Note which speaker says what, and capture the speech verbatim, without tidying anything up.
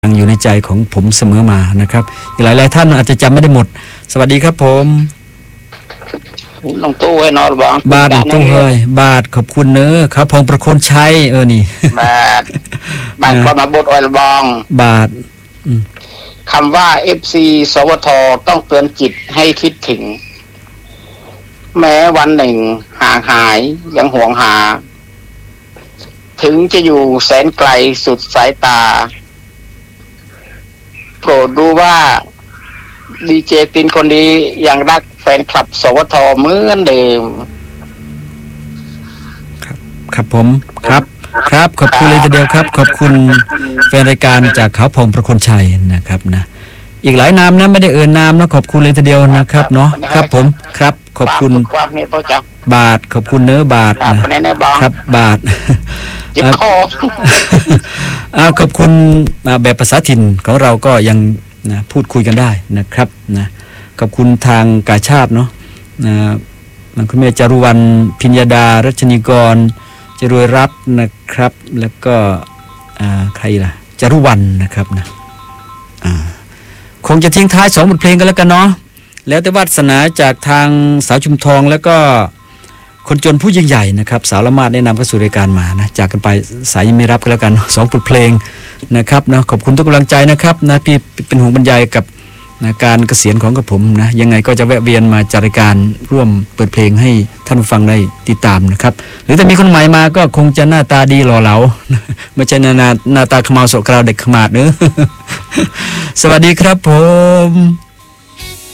Speaker 1: ยังอยู่ในใจของผมเสมอมานะครับหลายหลายท่านอาจจะจำไม่ได้หมดสวัสดีครับผม
Speaker 2: ลงตู้ให้นอนบ้าง
Speaker 1: บาทตู้เฮยบาทขอบคุณเนอะครับพงประคนชัยเออนี่
Speaker 2: บาทบาทก็มาบดออยล์บอง
Speaker 1: บาท
Speaker 2: คำว่า เอฟ ซี สวทต้องเตือนจิตให้คิดถึงแม้วันหนึ่งห่างหายยังห่วงหาถึงจะอยู่แสนไกลสุดสายตาโปรดดูว่าดีเจตินคนนี้ยังรักแฟนคลับสวทเหมือนเดิม
Speaker 1: ครับครับผมครับครับขอบคุณเลยทีเดียวครับขอบคุณแฟนรายการจากเขาพงประคนชัยนะครับนะอีกหลายนามนะไม่ได้เอ่ยนามนะขอบคุณเลยทีเดียวนะครับเนาะครับผมครับขอบคุณบาทขอบคุณเนื้อบาทนะครับบาท
Speaker 2: จิบคอ
Speaker 1: อ่าขอบคุณแบบภาษาถิ่นของเราก็ยังนะพูดคุยกันได้นะครับนะขอบคุณทางกาชาติเนาะนะคุณแม่จารุวรรณพิญญาดารัชนีกรจรวยรัตน์นะครับแล้วก็อ่าใครล่ะจารุวรรณนะครับนะอ่าคงจะทิ้งท้ายสองบทเพลงกันแล้วกันเนาะแล้วแต่วาสนาจากทางสาวชุมทองแล้วก็คนจนผู้ยิ่งใหญ่นะครับสาวละมาดแนะนำเข้าสู่รายการมานะจากกันไปสายยังไม่รับกันแล้วกันสองบทเพลงนะครับนะขอบคุณทุกกำลังใจนะครับนะพี่เป็นห่วงบรรยายกับนะการเกษียณของกับผมนะยังไงก็จะแวะเวียนมาจัดรายการร่วมเปิดเพลงให้ท่านผู้ฟังได้ติดตามนะครับหรือถ้ามีคนใหม่มาก็คงจะหน้าตาดีหล่อเหลาไม่ใช่หน้าหน้าตาขมาวโสกราวเด็กขมาดเนอะสวัสดีครับผม